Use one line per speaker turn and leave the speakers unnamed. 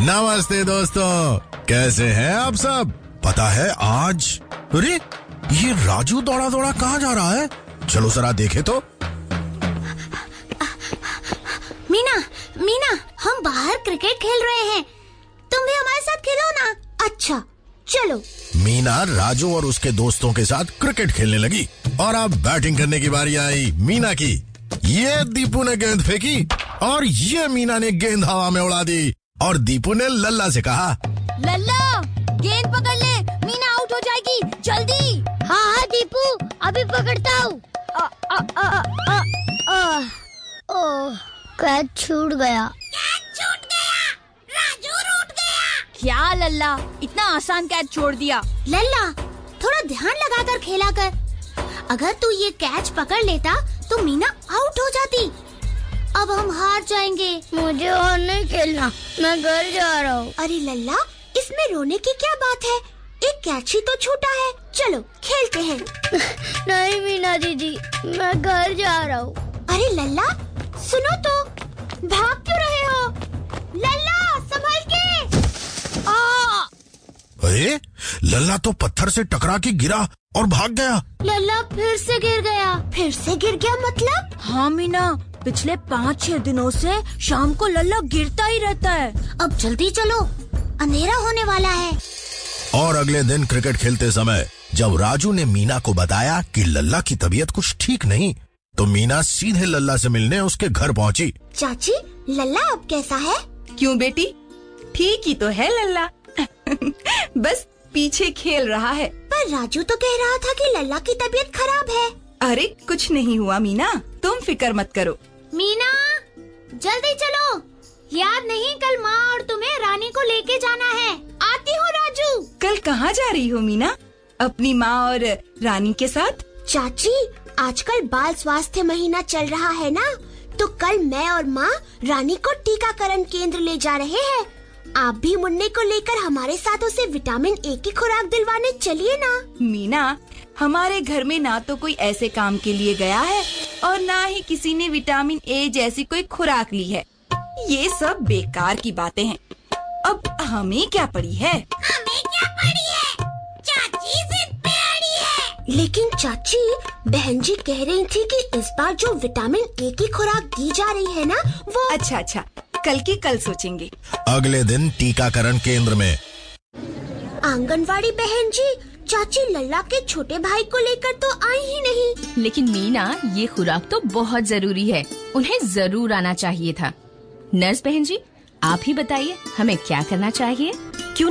नमस्ते दोस्तों, कैसे हैं आप सब? पता है आज, अरे ये राजू दौड़ा दौड़ा कहाँ जा रहा है? चलो जरा देखे तो।
मीना, हम बाहर क्रिकेट खेल रहे हैं, तुम भी हमारे साथ खेलो ना। अच्छा चलो।
मीना राजू और उसके दोस्तों के साथ क्रिकेट खेलने लगी और अब बैटिंग करने की बारी आई मीना की। ये दीपू ने गेंद फेंकी और ये मीना ने गेंद हवा में उड़ा दी और दीपू ने लल्ला से कहा,
लल्ला गेंद पकड़ ले, मीना आउट हो जाएगी, जल्दी।
हाँ दीपू, अभी पकड़ता हूँ। कैच छूट गया।
राजू रूठ गया। क्या लल्ला, इतना आसान कैच छोड़ दिया।
लल्ला थोड़ा ध्यान लगाकर खेला कर, अगर तू ये कैच पकड़ लेता तो मीना आउट हो जाती। अब हम हार जाएंगे।
मुझे और नहीं खेलना, मैं घर जा रहा हूँ।
अरे लल्ला, इसमें रोने की क्या बात है? एक कैच ही तो छूटा है, चलो खेलते हैं।
नहीं मीना दीदी, मैं घर जा रहा हूँ।
अरे लल्ला सुनो तो, भाग क्यों रहे हो? लल्ला संभल के।
अरे लल्ला तो पत्थर से टकरा के गिरा और भाग गया।
लल्ला फिर से गिर गया। फिर से गिर गया मतलब?
हाँ मीना, पिछले 5-6 दिनों से शाम को लल्ला गिरता ही रहता है।
अब जल्दी चलो, अंधेरा होने वाला है।
और अगले दिन क्रिकेट खेलते समय जब राजू ने मीना को बताया कि लल्ला की तबीयत कुछ ठीक नहीं, तो मीना सीधे लल्ला से मिलने उसके घर पहुंची।
चाची, लल्ला अब कैसा है?
क्यों बेटी, ठीक ही तो है लल्ला। बस पीछे खेल रहा है।
पर राजू तो कह रहा था कि लल्ला की तबीयत खराब है।
अरे कुछ नहीं हुआ मीना, तुम फिक्र मत करो।
मीना जल्दी चलो, याद नहीं कल माँ और तुम्हें रानी को लेके जाना है। आती हूँ राजू।
कल कहाँ जा रही हो मीना? अपनी माँ और रानी के साथ?
चाची, आजकल बाल स्वास्थ्य महीना चल रहा है ना, तो कल मैं और माँ रानी को टीकाकरण केंद्र ले जा रहे हैं। आप भी मुन्ने को लेकर हमारे साथ उसे विटामिन ए की खुराक दिलवाने चलिए ना।
मीना, हमारे घर में ना तो कोई ऐसे काम के लिए गया है और ना ही किसी ने विटामिन ए जैसी कोई खुराक ली है। ये सब बेकार की बातें हैं। अब हमें क्या पड़ी है?
चाची जिद पे अड़ी है। लेकिन चाची, बहन जी कह रही थी कि इस बार जो विटामिन ए की खुराक दी जा रही है ना, वो
अच्छा, कल की कल सोचेंगे।
अगले दिन टीकाकरण केंद्र में
आंगनवाड़ी बहन जी, चाची लल्ला के छोटे भाई को लेकर तो आई ही नहीं।
लेकिन मीना, ये खुराक तो बहुत जरूरी है, उन्हें जरूर आना चाहिए था। नर्स बहन जी, आप ही बताइए हमें क्या करना चाहिए?